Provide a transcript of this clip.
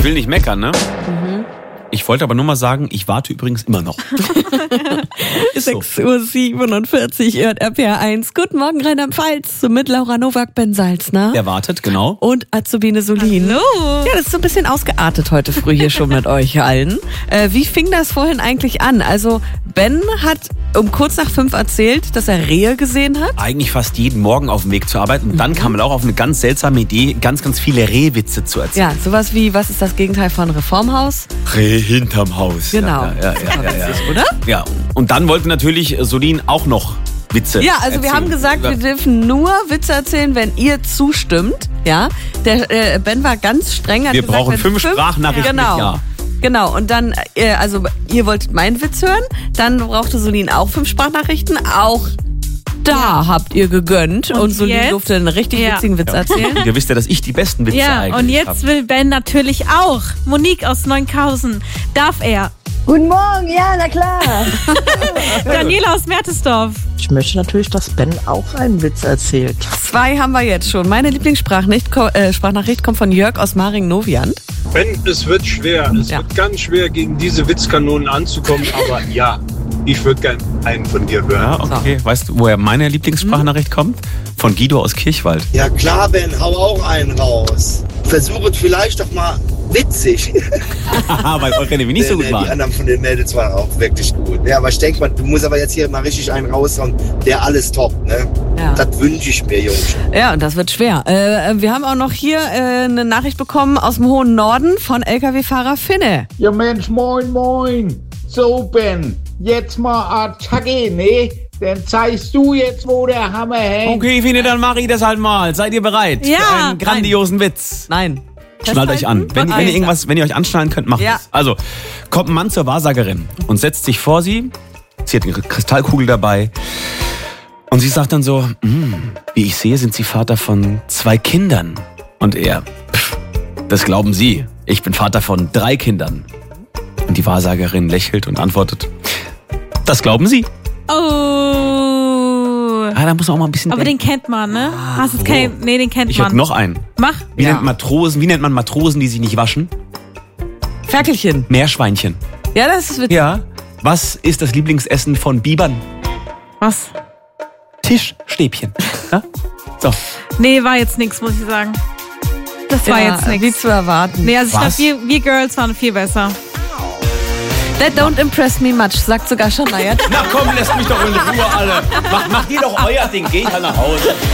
Ich will nicht meckern, ne? Ich wollte aber nur mal sagen, ich warte übrigens immer noch. Ist so. 6:47 Uhr, ihr hört RPR1. Guten Morgen, Rheinland-Pfalz. Mit Laura Nowak, Ben Salzner. Der wartet, genau. Und Azubine Solin. Hallo. Ja, das ist so ein bisschen ausgeartet heute früh hier schon mit euch allen. Wie fing das vorhin eigentlich an? Also Ben hat um kurz nach 5 erzählt, dass er Rehe gesehen hat. Eigentlich fast jeden Morgen auf dem Weg zur Arbeit. Und dann kam man auch auf eine ganz seltsame Idee, ganz, ganz viele Rehwitze zu erzählen. Ja, sowas wie, was ist das Gegenteil von Reformhaus? Reh hinterm Haus. Genau. Ja. Oder? Ja, und dann wollte natürlich Solin auch noch Witze Ja, also wir erzählen. haben gesagt, wir dürfen nur Witze erzählen, wenn ihr zustimmt. Ja, der Ben war ganz streng. Hat Wir gesagt, brauchen wenn 5 Sprachnachrichten mit Ja. Genau, und dann, also ihr wolltet meinen Witz hören, dann brauchte Solin auch 5 Sprachnachrichten, auch da habt ihr gegönnt und Solin jetzt? durfte einen richtig witzigen Witz erzählen. Ihr wisst ja, dass ich die besten Witze Ja, eigentlich und jetzt habe. will Ben natürlich auch. Monique aus Neunkausen. Darf er? Guten Morgen, ja, na klar. Daniela aus Mertesdorf. Ich möchte natürlich, dass Ben auch einen Witz erzählt. 2 haben wir jetzt schon. Meine Lieblingssprachnachricht kommt von Jörg aus Maring-Noviand. Ben, es wird schwer. Es Ja. wird ganz schwer, gegen diese Witzkanonen anzukommen. Aber ja, ich würde gerne einen von dir hören. Ja, okay. Weißt du, woher meine Lieblingssprachnachricht kommt? Von Guido aus Kirchwald. Ja klar, Ben, hau auch einen raus. Versuche vielleicht doch mal witzig. Weil eure nämlich nicht so gut Die waren. anderen von den Mädels waren auch wirklich gut. Ja, aber ich denke mal, du musst aber jetzt hier mal richtig einen raushauen, der alles toppt, ne? Ja. Das wünsche ich mir, Jungs. Ja, und das wird schwer. Wir haben auch noch hier eine Nachricht bekommen aus dem hohen Norden von LKW-Fahrer Finne. Ja Mensch, moin, moin. So, Ben, jetzt mal Attacke, ne? Dann zeigst du jetzt, wo der Hammer hängt. Okay, Fine, dann mache ich das halt mal. Seid ihr bereit Ja. für einen grandiosen Witz? Nein. Schnallt euch an. Wenn ihr euch anschnallen könnt, macht Ja. es. Also, kommt ein Mann zur Wahrsagerin und setzt sich vor sie. Sie hat eine Kristallkugel dabei. Und sie sagt dann so, wie ich sehe, sind Sie Vater von 2 Kindern. Und er, das glauben Sie. Ich bin Vater von 3 Kindern. Und die Wahrsagerin lächelt und antwortet, das glauben Sie. Oh. Ah, da muss man auch mal ein bisschen Aber den denken. kennt man, ne? Hast du keinen? Nee, den kennt Ich habe man. noch einen. Mach. Wie Ja. nennt man Matrosen, die sich nicht waschen? Ferkelchen. Meerschweinchen. Ja, das ist witzig. Ja. Was ist das Lieblingsessen von Bibern? Was? Tischstäbchen. Ja? So. Nee, war jetzt nix, muss ich sagen. Das war jetzt Wie nix. zu erwarten. Nee, also ich Was? glaube, wir Girls waren viel besser. That don't impress me much, sagt sogar Shania. Na komm, lässt mich doch in Ruhe alle. Macht ihr doch euer Ding, geht halt nach Hause.